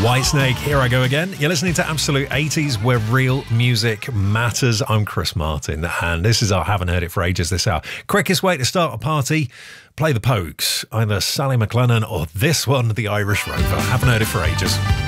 Whitesnake, here I go again. You're listening to Absolute 80s, where real music matters. I'm Chris Martin, and this is our Haven't Heard It for Ages this hour. Quickest way to start a party, play the Pogues, either Sally McLennan or this one, the Irish Rover. Haven't heard it for ages.